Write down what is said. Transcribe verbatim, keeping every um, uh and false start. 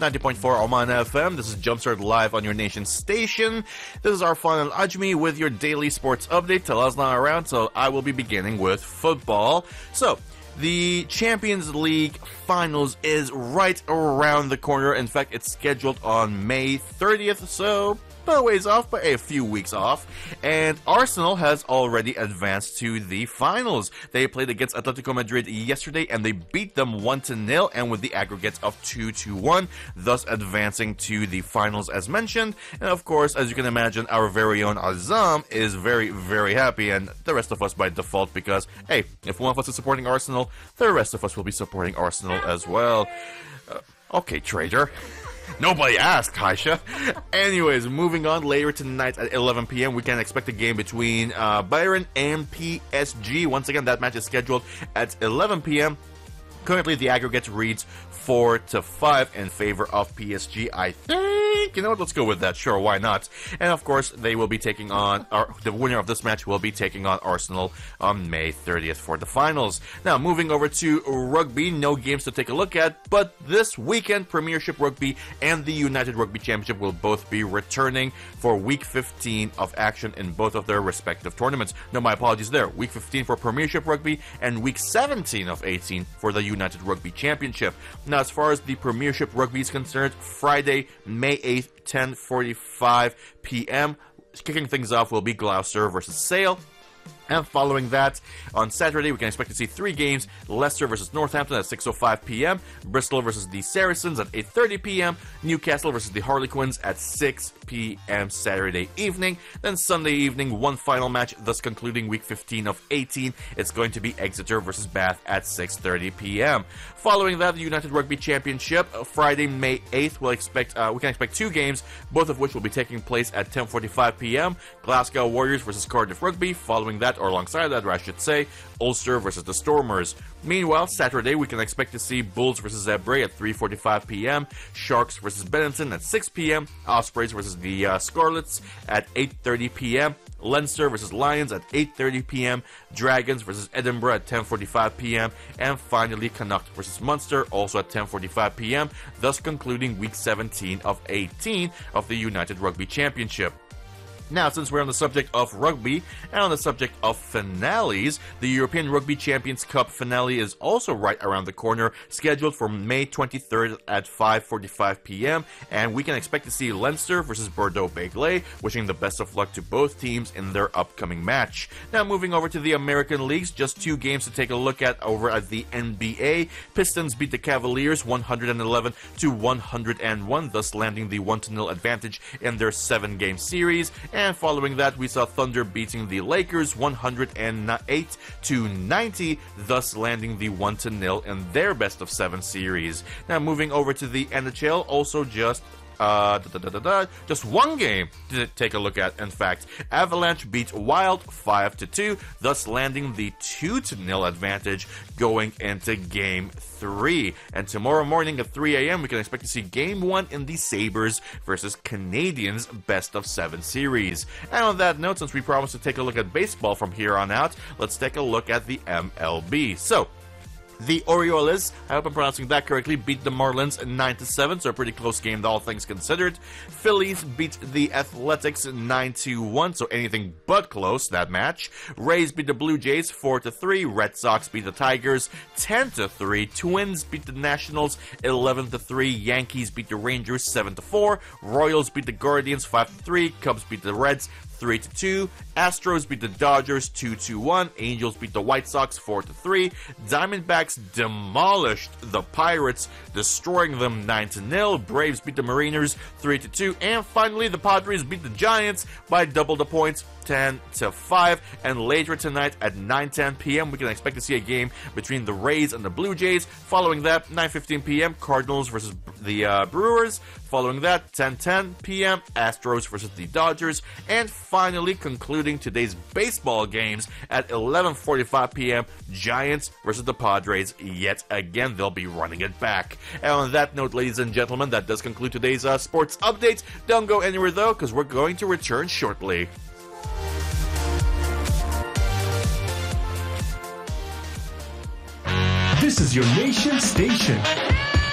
ninety point four Oman F M. This is Jumpstart Live on your nation station. This is Arfan Al-Ajmi with your daily sports update. Talaz's not around, so I will be beginning with football. So, the Champions League Finals is right around the corner. In fact, it's scheduled on May thirtieth, so a ways off, but a few weeks off. And Arsenal has already advanced to the finals. They played against Atletico Madrid yesterday, and they beat them one to nil, and with the aggregate of two to one, thus advancing to the finals as mentioned. And of course, as you can imagine, our very own Azam is very, very happy, and the rest of us by default, because, hey, if one of us is supporting Arsenal, the rest of us will be supporting Arsenal as well. Uh, okay, traitor. Nobody asked, Kaisha. Anyways, moving on, later tonight at eleven p.m. we can expect a game between uh, Bayern and P S G. Once again, that match is scheduled at eleven p.m. Currently, the aggregate reads four to five in favor of P S G, I think. You know what, let's go with that. Sure, why not? And of course, they will be taking on, or the winner of this match will be taking on Arsenal on May thirtieth for the finals. Now, moving over to rugby, no games to take a look at, but this weekend, Premiership Rugby and the United Rugby Championship will both be returning for Week fifteen of action in both of their respective tournaments. No, my apologies there. Week fifteen for Premiership Rugby and Week seventeen of eighteen for the United Rugby Championship. Now, as far as the Premiership Rugby is concerned, Friday, May eighth, ten forty-five p.m. Kicking things off will be Gloucester versus Sale. And following that, on Saturday, we can expect to see three games. Leicester versus Northampton at six oh five p.m. Bristol versus the Saracens at eight thirty p.m. Newcastle versus the Harlequins at six p.m. Saturday evening. Then Sunday evening, one final match, thus concluding Week fifteen of eighteen. It's going to be Exeter versus Bath at six thirty p.m. Following that, the United Rugby Championship, Friday, May eighth, we'll expect, uh, we can expect two games, both of which will be taking place at ten forty-five p.m. Glasgow Warriors versus Cardiff Rugby. Following that, or alongside that, or I should say, Ulster versus the Stormers. Meanwhile, Saturday, we can expect to see Bulls versus Zebre at three forty-five p.m., Sharks versus Benetton at six p.m., Ospreys versus the uh, Scarlets at eight thirty p.m., Leinster versus Lions at eight thirty p.m., Dragons versus Edinburgh at ten forty-five p.m., and finally Connacht versus Munster also at ten forty-five p.m., thus concluding Week seventeen of eighteen of the United Rugby Championship. Now, since we're on the subject of rugby and on the subject of finales, the European Rugby Champions Cup finale is also right around the corner, scheduled for May twenty-third at five forty-five p.m., and we can expect to see Leinster versus Bordeaux-Bègles, wishing the best of luck to both teams in their upcoming match. Now, moving over to the American Leagues, just two games to take a look at over at the N B A. Pistons beat the Cavaliers one eleven to one oh one, thus landing the one to nil advantage in their seven-game series. And following that, we saw Thunder beating the Lakers one oh eight to ninety, thus landing the one to nil in their best of seven series. Now, moving over to the N H L, also just Uh, da, da, da, da, da. Just one game to take a look at. In fact, Avalanche beat Wild five to two, thus landing the two to nil advantage going into Game three. And tomorrow morning at three a.m., we can expect to see Game one in the Sabres versus Canadiens best of seven series. And on that note, since we promised to take a look at baseball from here on out, let's take a look at the M L B. So, the Orioles, I hope I'm pronouncing that correctly, beat the Marlins nine to seven, so a pretty close game, all things considered. Phillies beat the Athletics nine to one, so anything but close, that match. Rays beat the Blue Jays four to three. Red Sox beat the Tigers ten to three. Twins beat the Nationals eleven to three. Yankees beat the Rangers seven to four. Royals beat the Guardians five to three. Cubs beat the Reds three to two. Astros beat the Dodgers two to one. Angels beat the White Sox four to three. Diamondbacks demolished the Pirates, destroying them nine to nil. Braves beat the Mariners three to two. And finally, the Padres beat the Giants by double the points, ten to five. And later tonight at nine ten p.m., we can expect to see a game between the Rays and the Blue Jays. Following that, nine fifteen p.m., Cardinals versus the uh, Brewers. Following that, ten ten p.m., Astros versus the Dodgers. And finally, concluding today's baseball games at eleven forty-five p.m., Giants versus the Padres. Yet again, they'll be running it back. And on that note, ladies and gentlemen, that does conclude today's uh, sports update. Don't go anywhere, though, because we're going to return shortly. This is your nation station,